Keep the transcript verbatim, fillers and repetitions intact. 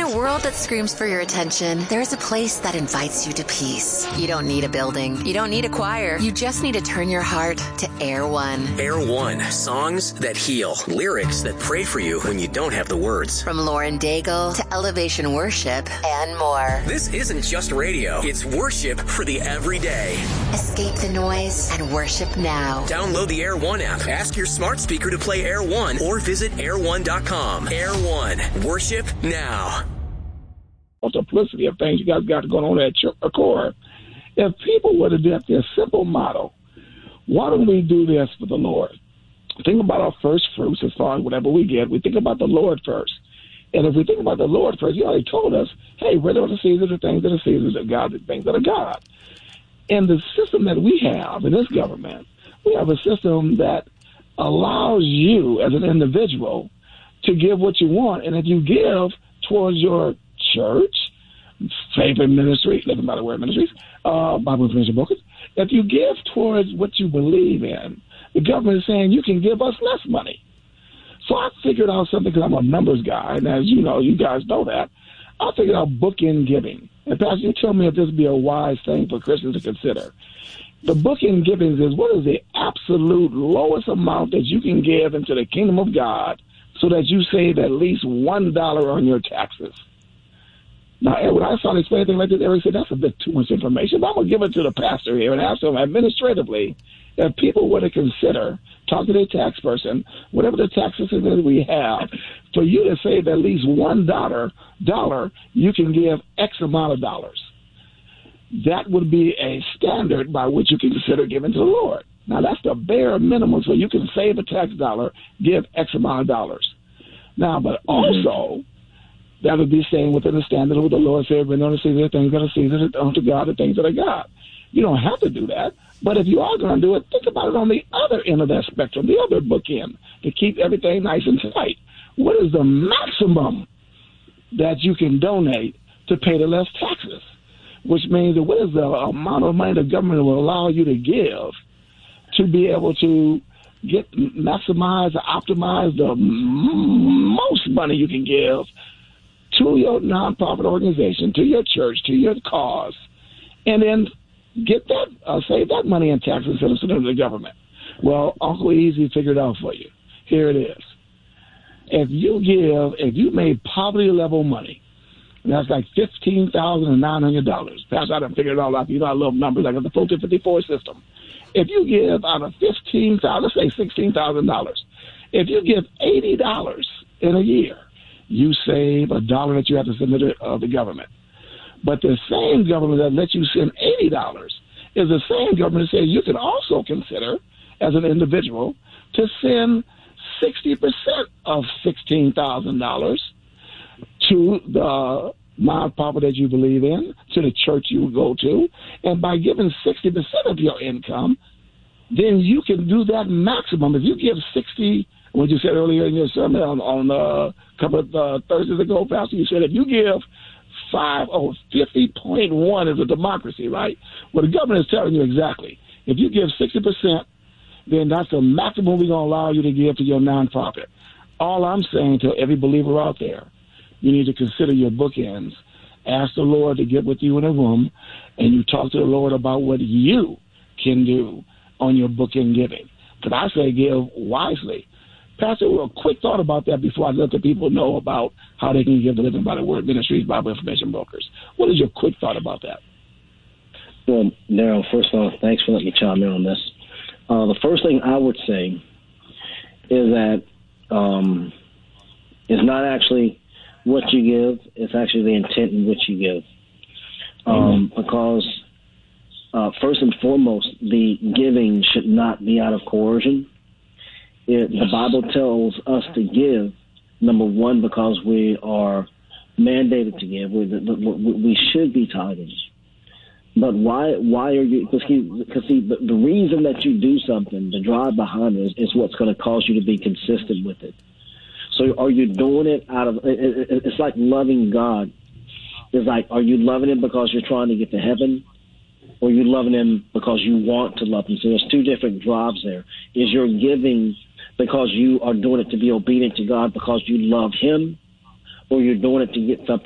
a world that screams for your attention, there's a place that invites you to peace. You don't need a building. You don't need a choir. You just need to turn your heart to Air One. Air One. Songs that heal. Lyrics that pray for you when you don't have the words. From Lauren Daigle to Elevation Worship and more. This isn't just radio. It's worship for the everyday. Escape the noise and worship now. Download the Air One app. Ask your smart speaker to play Air One or visit air one dot com. Air One. Worship now. Multiplicity of things you guys got going on at your core. If people would adopt this simple model, why don't we do this for the Lord? Think about our first fruits as far as whatever we get. We think about the Lord first. And if we think about the Lord first, He already told us, hey, whether the Caesar, the things that are Caesar, the God, the things that are God. And the system that we have in this government, we have a system that allows you as an individual to give what you want. And if you give towards your church, favorite ministry, Living by the Word Ministries, uh, Bible Information Brokers, if you give towards what you believe in, the government is saying you can give us less money. So I figured out something because I'm a numbers guy, and as you know, you guys know that. I figured out bookend giving. And Pastor, you tell me if this would be a wise thing for Christians to consider. The bookend giving is what is the absolute lowest amount that you can give into the kingdom of God so that you save at least one dollar on your taxes. Now, when I saw this thing like this, Eric said, that's a bit too much information, but I'm going to give it to the pastor here and ask him administratively if people were to consider, talk to their tax person, whatever the tax system that we have, for you to save at least one dollar, dollar, you can give X amount of dollars. That would be a standard by which you can consider giving to the Lord. Now, that's the bare minimum, so you can save a tax dollar, give X amount of dollars. Now, but also, that would be staying within the standard of what the Lord said, we're going to see the things that are Caesar, unto God, the things that are God. You don't have to do that, but if you are going to do it, think about it on the other end of that spectrum, the other bookend, to keep everything nice and tight. What is the maximum that you can donate to pay the less taxes? Which means that what is the amount of money the government will allow you to give to be able to get maximize or optimize the most money you can give to your nonprofit organization, to your church, to your cause, and then get that, uh, save that money in taxes instead of sending it to the government. Well, Uncle Easy figured it out for you. Here it is. If you give, if you made poverty level money, that's like fifteen thousand nine hundred dollars. Pastor, I done figured it all out. You know, I love numbers. I got the four fifty-four system. If you give out of fifteen thousand, let's say sixteen thousand dollars. If you give eighty dollars in a year, you save a dollar that you have to send to the, uh, the government. But the same government that lets you send eighty dollars is the same government that says you can also consider, as an individual, to send sixty percent of sixteen thousand dollars to the nonprofit that you believe in, to the church you go to, and by giving sixty percent of your income, then you can do that maximum. If you give sixty, what you said earlier in your sermon on, on uh, a couple of uh, Thursdays ago, Pastor, you said if you give five, oh, fifty point one is a democracy, right? Well, the government is telling you exactly. If you give sixty percent, then that's the maximum we're going to allow you to give to your nonprofit. All I'm saying to every believer out there, you need to consider your bookends. Ask the Lord to get with you in a room, and you talk to the Lord about what you can do on your bookend giving. Because I say give wisely. Pastor, a quick thought about that before I let the people know about how they can give the Living by the Word Ministries, Bible Information Brokers. What is your quick thought about that? Well, Daryl, first of all, thanks for letting me chime in on this. Uh, the first thing I would say is that um, it's not actually what you give, it's actually the intent in which you give. Um, because uh, first and foremost, the giving should not be out of coercion. It, yes. The Bible tells us to give, number one, because we are mandated to give. We, we should be tithing. But why Why are you, because see, the, the reason that you do something, the drive behind it is, is what's going to cause you to be consistent with it. So are you doing it out of, it's like loving God. It's like, are you loving Him because you're trying to get to heaven? Or are you loving Him because you want to love Him? So there's two different drives there. Is you're giving because you are doing it to be obedient to God because you love Him? Or you're doing it to get something